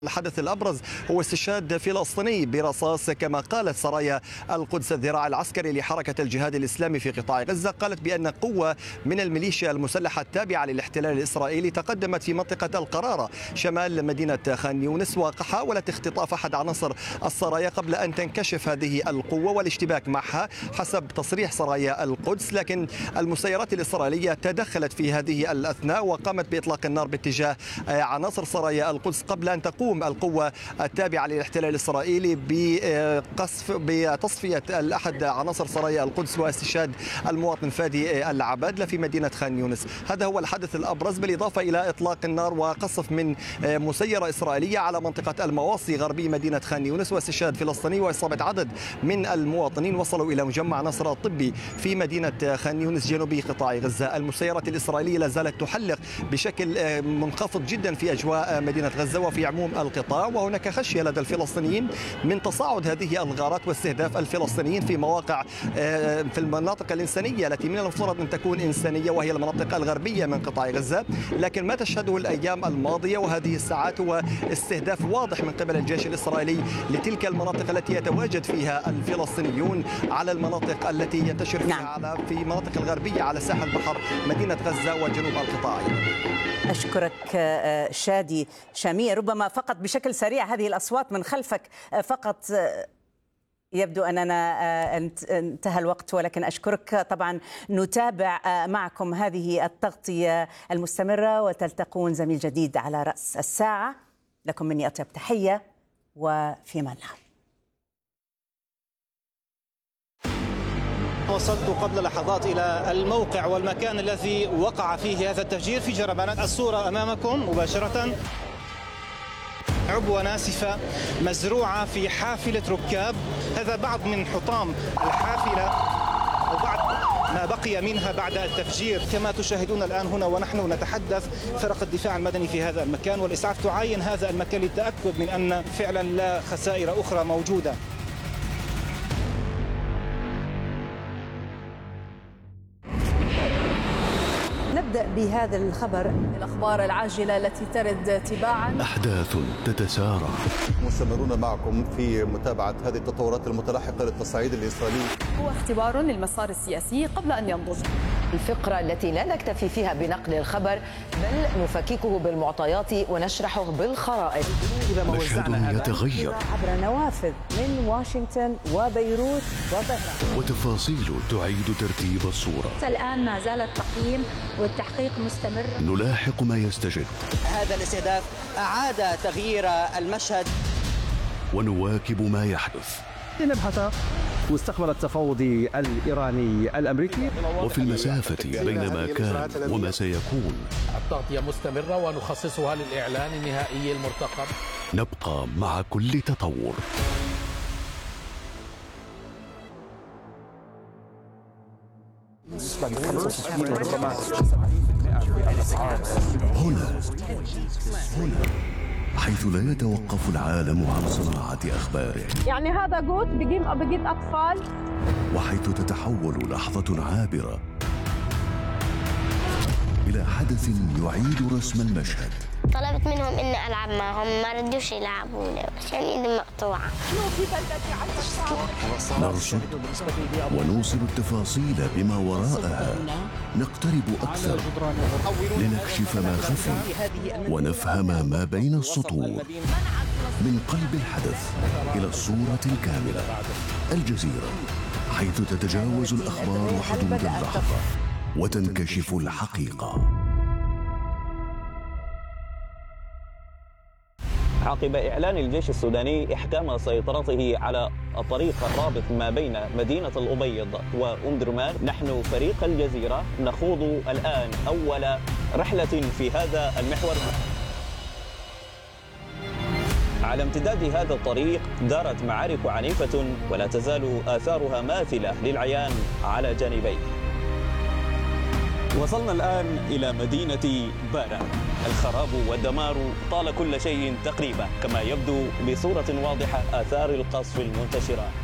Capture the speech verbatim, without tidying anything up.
الحدث الأبرز هو استشهاد فلسطيني برصاص كما قالت سرايا القدس الذراع العسكري لحركة الجهاد الإسلامي في قطاع غزة. قالت بأن قوة من الميليشيا المسلحة التابعة للاحتلال الإسرائيلي تقدمت في منطقة القرارة شمال مدينة خان يونس وحاولت اختطاف أحد عناصر السرايا قبل أن تنكشف هذه القوة والاشتباك معها حسب تصريح سرايا القدس. لكن المسيرات الإسرائيلية تدخلت في هذه الأثناء وقامت بإطلاق النار باتجاه عناصر سرايا القدس قبل أن تقوم القوة التابعة للاحتلال الإسرائيلي بقصف بتصفية أحد عناصر سرايا القدس واستشهاد المواطن فادي العبادلة في مدينة خان يونس. هذا هو الحدث الأبرز، بالإضافة إلى إطلاق النار وقصف من مسيرة إسرائيلية على منطقة المواصي غربي مدينة خان يونس واستشهاد فلسطيني وإصابة عدد من المواطنين وصلوا إلى مجمع نصر الطبي في مدينة خان يونس جنوبي قطاع غزة. المسيرات الإسرائيلية لا زالت تحلق بشكل منخفض جدا في أجواء مدينة غزة وفي عموم القطاع، وهناك خشية لدى الفلسطينيين من تصاعد هذه الغارات واستهداف الفلسطينيين في مواقع في المناطق الإنسانية التي من المفترض أن تكون إنسانية وهي المناطق الغربية من قطاع غزة. لكن ما تشهده الأيام الماضية وهذه الساعات هو استهداف واضح من قبل الجيش الإسرائيلي لتلك المناطق التي يتواجد فيها الفلسطينيون على المناطق التي ينتشر فيها نعم. على في المناطق الغربية على ساحل بحر مدينة غزة وجنوب القطاع. أشكرك شادي شامية. ربما فقط بشكل سريع هذه الأصوات من خلفك فقط، يبدو أننا انتهى الوقت، ولكن أشكرك. طبعا نتابع معكم هذه التغطية المستمرة وتلتقون زميل جديد على رأس الساعة. لكم مني أطيب تحية وفي أمان الله. وصلت قبل لحظات إلى الموقع والمكان الذي وقع فيه هذا التفجير في جربانات. الصورة أمامكم مباشرة، عبوة ناسفة مزروعة في حافلة ركاب. هذا بعض من حطام الحافلة أو بعض ما بقي منها بعد التفجير. كما تشاهدون الآن هنا ونحن نتحدث، فرق الدفاع المدني في هذا المكان والإسعاف تعاين هذا المكان للتأكد من أن فعلا لا خسائر أخرى موجودة. نبدأ بهذا الخبر. الأخبار العاجلة التي ترد تباعا. أحداث تتسارع. مستمرون معكم في متابعة هذه التطورات المتلاحقة للتصعيد الإسرائيلي. هو اختبار للمسار السياسي قبل أن ينضج. الفقرة التي لا نكتفي فيها بنقل الخبر بل نفككه بالمعطيات ونشرحه بالخرائط. مشهد يتغير عبر نوافذ من واشنطن وبيروت وطهران، وتفاصيل تعيد ترتيب الصورة. الآن ما زال التقييم والتحقيق مستمر. نلاحق ما يستجد. هذا الاستهداف أعاد تغيير المشهد ونواكب ما يحدث. نبحث مستقبل التفاوض الإيراني الأمريكي. وفي المسافة بين ما كان وما سيكون التغطية مستمرة ونخصصها للإعلان النهائي المرتقب. نبقى مع كل تطور. هنا هنا حيث لا يتوقف العالم عن صناعة أخباره. يعني هذا جوت بجيب بجيب أطفال. وحيث تتحول لحظة عابرة إلى حدث يعيد رسم المشهد. طلبت منهم إني ألعب معهم، ما ردوش يلعبوني عشان إيدي مقطوعة. نرصد ونوصل التفاصيل بما وراءها، نقترب أكثر لنكشف ما خفي ونفهم ما بين السطور. من قلب الحدث إلى الصورة الكاملة. الجزيرة، حيث تتجاوز الأخبار حدود اللحظة وتنكشف الحقيقة. عقب إعلان الجيش السوداني إحكام سيطرته على الطريق الرابط ما بين مدينة الأبيض وأم درمان، نحن فريق الجزيرة نخوض الآن أول رحلة في هذا المحور. على امتداد هذا الطريق دارت معارك عنيفة ولا تزال آثارها ماثلة للعيان على جانبيه. وصلنا الآن إلى مدينة بارا. الخراب والدمار طال كل شيء تقريبا، كما يبدو بصورة واضحة آثار القصف المنتشرة